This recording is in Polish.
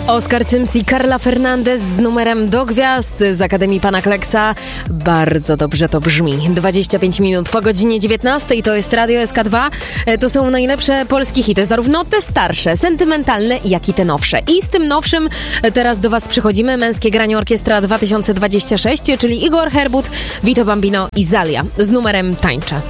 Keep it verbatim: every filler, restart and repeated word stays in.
Oskar Cyms i Carla Fernandez z numerem do gwiazd z Akademii Pana Kleksa. Bardzo dobrze to brzmi. dwadzieścia pięć minut po godzinie dziewiętnastej, to jest Radio S K dwa. To są najlepsze polskie hity, zarówno te starsze, sentymentalne, jak i te nowsze. I z tym nowszym teraz do Was przychodzimy. Męskie granie orkiestra dwa tysiące dwadzieścia sześć, czyli Igor Herbut, Vito Bambino i Zalia z numerem Tańczę.